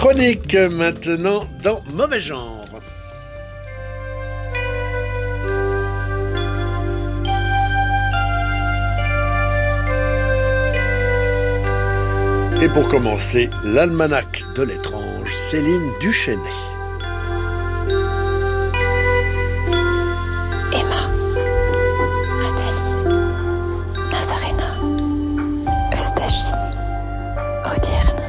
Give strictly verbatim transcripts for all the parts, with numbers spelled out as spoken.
Chronique maintenant dans Mauvais Genre. Et pour commencer, l'almanach de l'étrange, Céline Duchesnay. Emma, Athalis, Nazarena, Eustachie, Audierne,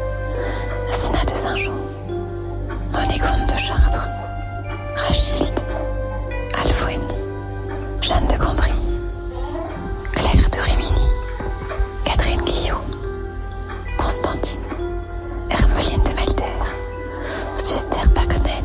Sina de Saint-Jean, Monigonde de Chartres, Rachilde, Alfouine, Jeanne de Cambry, Claire de Rimini, Catherine Guillot, Constantine, Hermeline de Melder, Suster Paconen.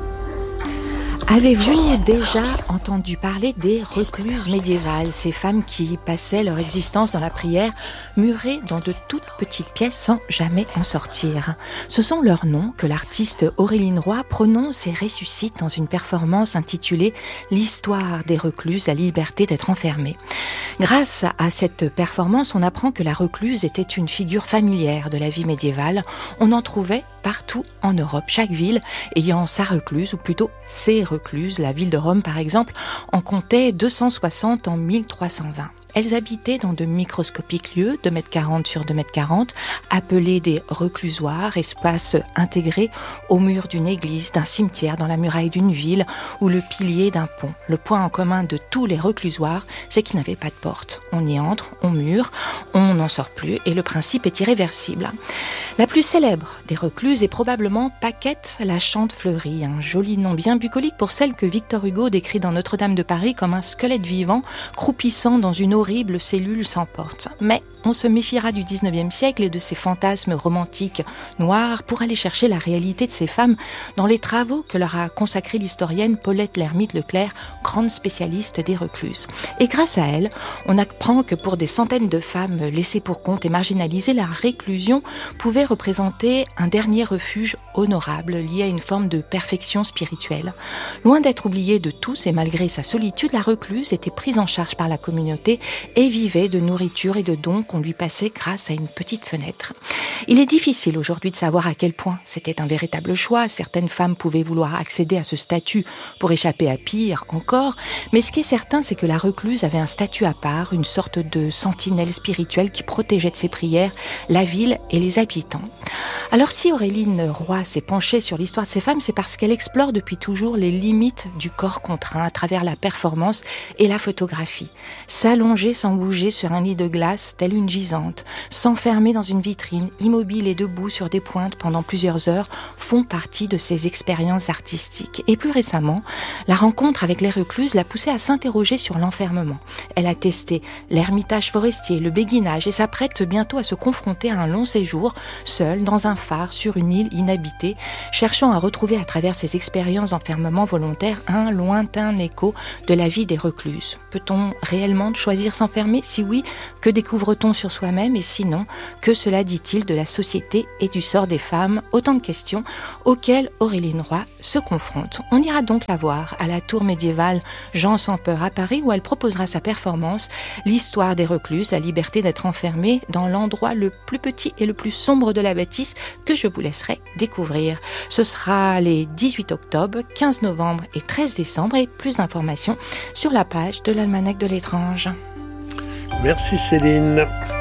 Avez-vous déjà entendu parler des recluses médiévales, ces femmes qui passaient leur existence dans la prière, murées dans de toutes petites pièces sans jamais en sortir? Ce sont leurs noms que l'artiste Auréline Roy prononce et ressuscite dans une performance intitulée « L'histoire des recluses, la liberté d'être enfermée ». Grâce à cette performance, on apprend que la recluse était une figure familière de la vie médiévale. On en trouvait partout en Europe, chaque ville ayant sa recluse, ou plutôt ses recluses. La ville de Rome, par exemple, en comptait deux cent soixante en mille trois cent vingt. Elles habitaient dans de microscopiques lieux, deux mètres quarante sur deux mètres quarante, appelés des reclusoires, espaces intégrés au mur d'une église, d'un cimetière, dans la muraille d'une ville ou le pilier d'un pont. Le point en commun de tous les reclusoires, c'est qu'ils n'avaient pas de porte. On y entre, on mure, on n'en sort plus et le principe est irréversible. La plus célèbre des recluses est probablement Paquette la Chante Fleurie, un joli nom bien bucolique pour celle que Victor Hugo décrit dans Notre-Dame de Paris comme un squelette vivant croupissant dans une horrible cellule sans porte. Mais on se méfiera du dix-neuvième siècle et de ses fantasmes romantiques noirs pour aller chercher la réalité de ces femmes dans les travaux que leur a consacrés l'historienne Paulette Lermite-Leclerc, grande spécialiste des recluses. Et grâce à elle, on apprend que pour des centaines de femmes laissées pour compte et marginalisées, la réclusion pouvait représenter un dernier refuge honorable lié à une forme de perfection spirituelle. Loin d'être oubliée de tous et malgré sa solitude, la recluse était prise en charge par la communauté et vivait de nourriture et de dons qu'on lui passait grâce à une petite fenêtre. Il est difficile aujourd'hui de savoir à quel point c'était un véritable choix. Certaines femmes pouvaient vouloir accéder à ce statut pour échapper à pire encore, mais ce qui est certain, c'est que la recluse avait un statut à part, une sorte de sentinelle spirituelle qui protégeait de ses prières la ville et les habitants. Alors si Auréline Roy s'est penchée sur l'histoire de ces femmes, c'est parce qu'elle explore depuis toujours les limites du corps contraint à travers la performance et la photographie. S'allonger sans bouger sur un lit de glace, telle une gisante, s'enfermer dans une vitrine, immobile et debout sur des pointes pendant plusieurs heures, font partie de ses expériences artistiques. Et plus récemment, la rencontre avec les recluses l'a poussée à s'interroger sur l'enfermement. Elle a testé l'ermitage forestier, le béguinage et s'apprête bientôt à se confronter à un long séjour, seule, dans un phare, sur une île inhabitée, cherchant à retrouver à travers ses expériences d'enfermement volontaire un lointain écho de la vie des recluses. Peut-on réellement choisir s'enfermer? Si oui, que découvre-t-on sur soi-même? Et sinon, que cela dit-il de la société et du sort des femmes? Autant de questions auxquelles Auréline Roy se confronte. On ira donc la voir à la tour médiévale Jean sans peur à Paris, où elle proposera sa performance « L'histoire des recluses, la liberté d'être enfermée » dans l'endroit le plus petit et le plus sombre de la bâtisse que je vous laisserai découvrir. Ce sera les dix-huit octobre, quinze novembre et treize décembre, et plus d'informations sur la page de l'Almanach de l'étrange. Merci Céline.